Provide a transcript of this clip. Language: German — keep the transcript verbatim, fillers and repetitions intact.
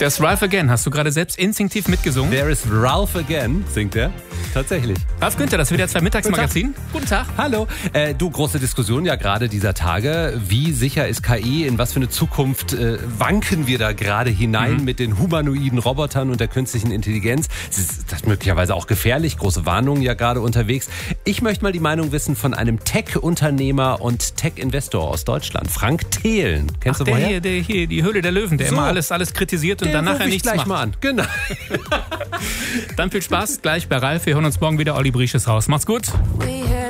Das Ralph Again, hast du gerade selbst instinktiv mitgesungen? There is Ralph Again, singt er. Tatsächlich. Ralf Günther, das W D R zwei Mittagsmagazin. Guten Tag. Hallo. Äh, du, große Diskussion ja gerade dieser Tage. Wie sicher ist K I? In was für eine Zukunft äh, wanken wir da gerade hinein mhm. mit den humanoiden Robotern und der künstlichen Intelligenz? Das ist das möglicherweise auch gefährlich. Große Warnungen ja gerade unterwegs. Ich möchte mal die Meinung wissen von einem Tech-Unternehmer und Tech-Investor aus Deutschland. Frank Thelen. Kennst Ach, du der woher? hier, der hier, die Höhle der Löwen, der so. immer alles, alles kritisiert und den dann nachher ich nichts gleich macht. Mal an. Genau. Dann viel Spaß gleich bei Ralf. Wir hören uns morgen wieder. Olli Briesch ist raus. Macht's gut.